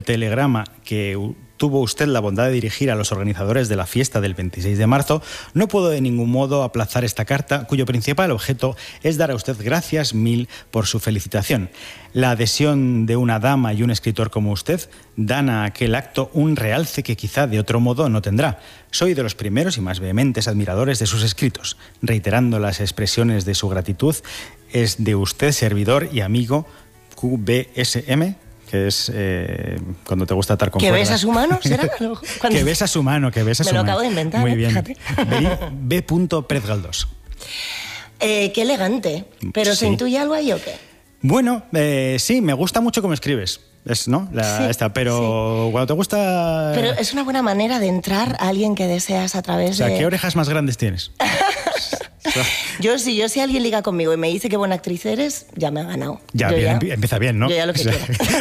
telegrama que tuvo usted la bondad de dirigir a los organizadores de la fiesta del 26 de marzo, no puedo de ningún modo aplazar esta carta, cuyo principal objeto es dar a usted gracias mil por su felicitación. La adhesión de una dama y un escritor como usted dan a aquel acto un realce que quizá de otro modo no tendrá. Soy de los primeros y más vehementes admiradores de sus escritos. Reiterando las expresiones de su gratitud, es de usted servidor y amigo QBSM, que es cuando te gusta atar con cuerdas. ¿Que besa su mano? ¿Será? Que besa su mano, que besa su mano. Me lo acabo de inventar. Muy bien. Fíjate. B. Pérez Galdós. Qué elegante. ¿Pero se intuye algo ahí o qué? Bueno, sí, me gusta mucho cómo escribes. ¿No? Pero cuando te gusta... Pero es una buena manera de entrar a alguien que deseas a través de... ¿qué orejas más grandes tienes? Yo si alguien liga conmigo y me dice qué buena actriz eres, ya me ha ganado. Empieza bien, ¿no? Yo ya lo que quiero.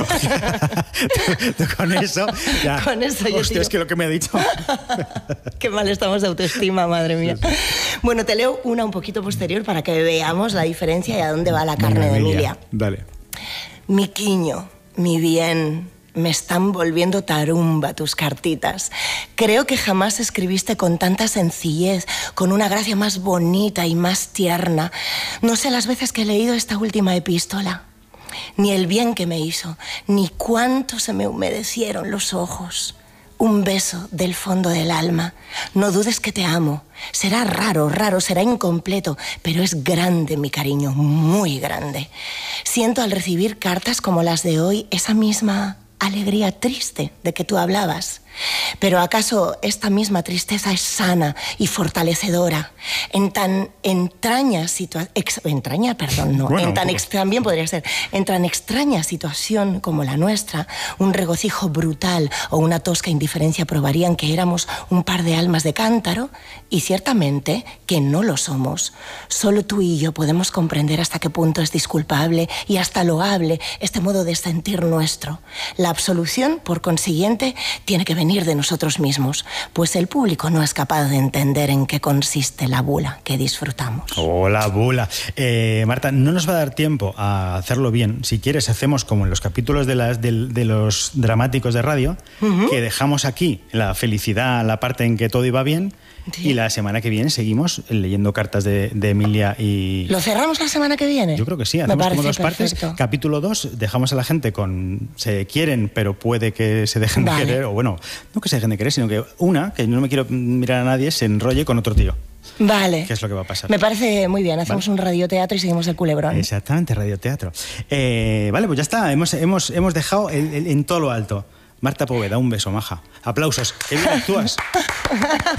Con eso ya... Con eso yo Hostia, es que lo que me ha dicho... Qué mal estamos de autoestima, madre mía. Bueno, te leo una un poquito posterior para que veamos la diferencia y a dónde va la carne de Emilia. Dale. Miquiño, mi bien, me están volviendo tarumba tus cartitas. Creo que jamás escribiste con tanta sencillez, con una gracia más bonita y más tierna. No sé las veces que he leído esta última epístola, ni el bien que me hizo, ni cuánto se me humedecieron los ojos. Un beso del fondo del alma. No dudes que te amo. Será raro, será incompleto, pero es grande mi cariño, muy grande. Siento al recibir cartas como las de hoy esa misma alegría triste de que tú hablabas. Pero ¿acaso esta misma tristeza es sana y fortalecedora? En tan extraña situación como la nuestra, un regocijo brutal o una tosca indiferencia probarían que éramos un par de almas de cántaro, y ciertamente que no lo somos. Solo tú y yo podemos comprender hasta qué punto es disculpable y hasta loable este modo de sentir nuestro. La absolución, por consiguiente, tiene que venir de nosotros mismos, pues el público no es capaz de entender en qué consiste la bula que disfrutamos. Oh, la bula. Marta, no nos va a dar tiempo a hacerlo bien. Si quieres, hacemos como en los capítulos de los dramáticos de radio, que dejamos aquí la felicidad, la parte en que todo iba bien, y la semana que viene seguimos leyendo cartas de Emilia y... ¿Lo cerramos la semana que viene? Yo creo que sí, hacemos como dos partes. Capítulo 2, dejamos a la gente con se quieren, pero puede que se dejen de querer, o bueno, no que se dejen de querer, sino que no me quiero mirar a nadie, se enrolle con otro tío. Vale. ¿Qué es lo que va a pasar? Me parece muy bien. Hacemos un radioteatro y seguimos el culebrón. Exactamente, radioteatro. Vale, pues ya está. Hemos dejado en todo lo alto. Marta Poveda, un beso, maja. Aplausos. ¡Qué bien actúas!